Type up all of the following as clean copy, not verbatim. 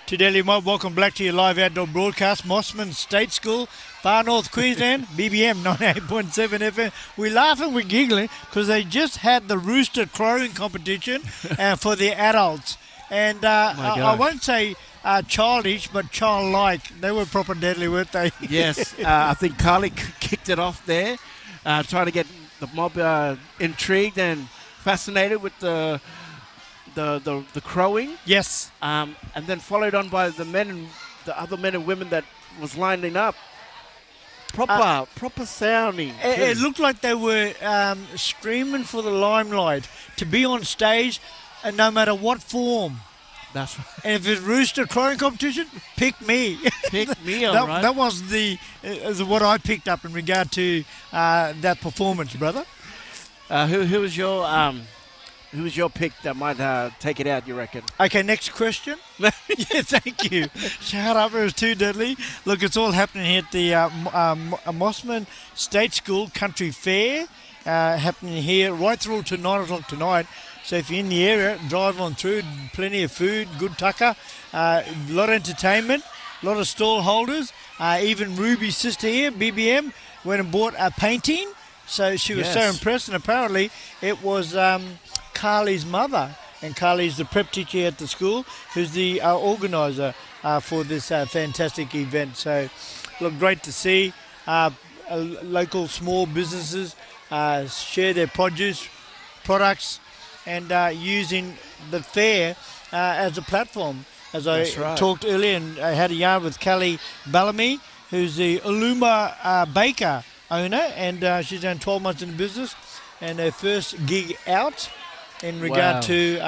To Delhi Mob, welcome back to your live outdoor broadcast. Mossman State School, Far North Queensland, BBM 98.7 FM. We're laughing, we're giggling because they just had the rooster crowing competition for the adults. And I won't say childish, but childlike. They were proper deadly, weren't they? Yes, I think Carly kicked it off there, trying to get the mob intrigued and fascinated with the crowing. Yes. And then followed on by the other men and women that was lining up. Proper sounding. It looked like they were screaming for the limelight to be on stage, no matter what form. That's right. And if it's rooster crowing competition, pick me. Pick me, all right. That was what I picked up in regard to that performance, brother. Who was your pick that might take it out, you reckon? Okay, next question. Yeah, thank you. Shout out, it was too deadly. Look, it's all happening here at the Mossman State School Country Fair, happening here right through to 9 o'clock tonight. So if you're in the area, drive on through. Plenty of food, good tucker, a lot of entertainment, a lot of stall holders. Even Ruby's sister here, BBM, went and bought a painting. So she was so impressed, and apparently it was Carly's mother, and Carly's the prep teacher at the school, who's the organiser for this fantastic event. So, look, great to see local small businesses share their products, and using the fair as a platform. As I talked earlier, and I had a yarn with Kelly Bellamy, who's the Uluma Baker owner, and she's done 12 months in the business, and her first gig out in regard to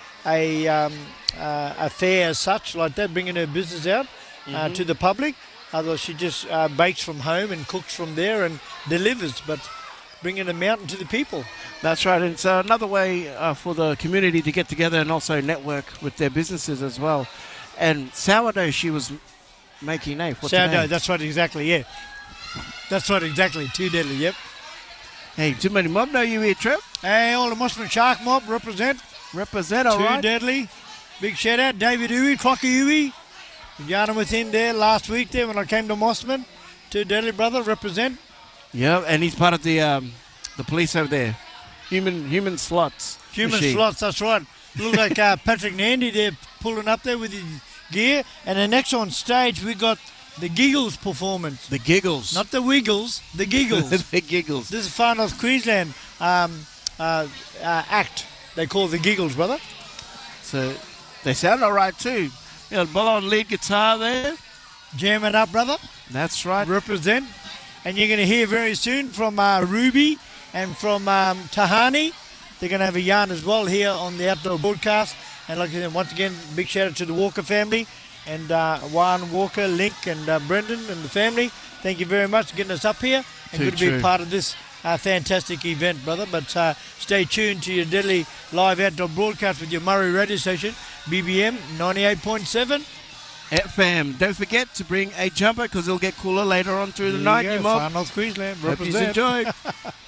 a fair as such like that, bringing her business out to the public. Otherwise, she just bakes from home and cooks from there and delivers, but bringing them out into the people. That's right. And it's another way for the community to get together and also network with their businesses as well. And sourdough she was making, What's sourdough, that's right, exactly, yeah. That's right, exactly. Too deadly, yep. Hey, too many mob know you here, Trip. Hey, all the Mossman Shark mob, represent. Represent, all right. Too deadly. Big shout out, David Uwe, Crocky Uwe. Yarning with him there last week there when I came to Mossman. Too deadly, brother, represent. Yeah, and he's part of the police over there. Human slots. Human slots, that's right. Look like Patrick Nandy there pulling up there with his gear. And then next on stage we got the Giggles performance. The Giggles. Not the Wiggles, the Giggles. The Giggles. This is Far North Queensland act. They call the Giggles, brother. So they sound all right too. You know, Bolon lead guitar there. Jam it up, brother. That's right. Represent. And you're going to hear very soon from Ruby and from Tahani. They're going to have a yarn as well here on the outdoor broadcast. And like I said, once again, big shout out to the Walker family and Juan Walker, Link and Brendan and the family. Thank you very much for getting us up here and good to be part of this fantastic event, brother. But stay tuned to your deadly live outdoor broadcast with your Murray radio station, BBM 98.7 FM. Don't forget to bring a jumper because it'll get cooler later on through the night. Far North Queensland, represent. Hope you enjoyed.